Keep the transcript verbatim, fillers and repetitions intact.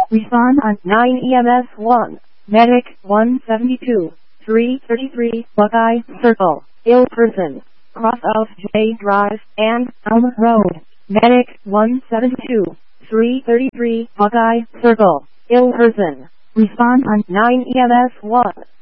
Respond on nine E M S one. Medic one seventy-two, three thirty-three, Buckeye Circle, ill person. Cross of J Drive and Elm Road. Medic one seventy-two, three thirty-three, Buckeye Circle, ill person. Respond on nine E M S one.